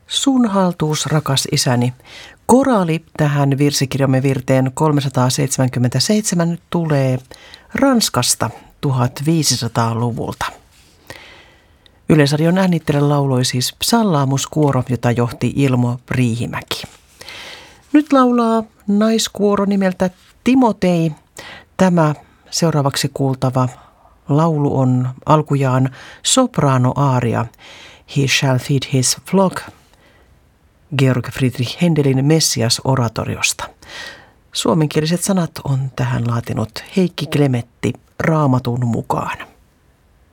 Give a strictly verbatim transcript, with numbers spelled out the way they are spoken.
Sun haltuus, rakas isäni. Koraali tähän virsikirjamme virteen kolmesataaseitsemänkymmentäseitsemän tulee Ranskasta tuhatviisisataaluvulta. Yleisradion äänittelijä lauloi siis psallaamuskuoro, jota johti Ilmo Riihimäki. Nyt laulaa naiskuoro nimeltä Timotei. Tämä seuraavaksi kuultava laulu on alkujaan sopraano-aaria He shall feed his flock Georg Friedrich Händelin Messias-oratoriosta. Suomenkieliset sanat on tähän laatinut Heikki Klemetti Raamatun mukaan.